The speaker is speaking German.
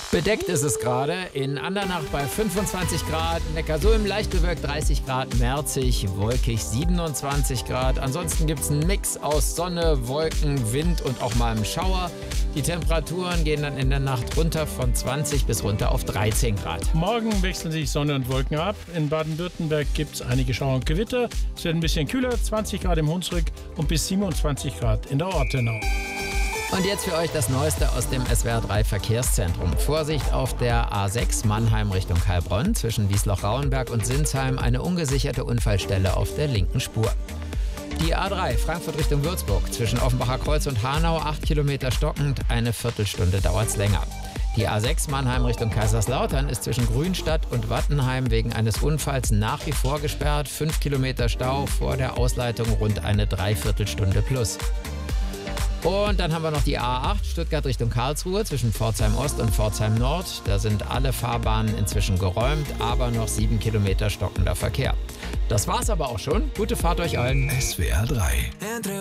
Bedeckt ist es gerade, in Andernach bei 25 Grad, Neckarsulm leicht bewölkt 30 Grad, Merzig, wolkig 27 Grad. Ansonsten gibt es einen Mix aus Sonne, Wolken, Wind und auch mal einem Schauer. Die Temperaturen gehen dann in der Nacht runter von 20 bis runter auf 13 Grad. Morgen wechseln sich Sonne und Wolken ab. In Baden-Württemberg gibt es einige Schauer und Gewitter. Es wird ein bisschen kühler, 20 Grad im Hunsrück und bis 27 Grad in der Ortenau. Und jetzt für euch das Neueste aus dem SWR3 Verkehrszentrum. Vorsicht auf der A6 Mannheim Richtung Heilbronn. Zwischen Wiesloch-Rauenberg und Sinsheim eine ungesicherte Unfallstelle auf der linken Spur. Die A3 Frankfurt Richtung Würzburg. Zwischen Offenbacher Kreuz und Hanau 8 Kilometer stockend. Eine Viertelstunde dauert es länger. Die A6 Mannheim Richtung Kaiserslautern ist zwischen Grünstadt und Wattenheim wegen eines Unfalls nach wie vor gesperrt. 5 Kilometer Stau, vor der Ausleitung rund eine Dreiviertelstunde plus. Und dann haben wir noch die A8 Stuttgart Richtung Karlsruhe zwischen Pforzheim Ost und Pforzheim Nord. Da sind alle Fahrbahnen inzwischen geräumt, aber noch 7 Kilometer stockender Verkehr. Das war's aber auch schon. Gute Fahrt euch allen. SWR 3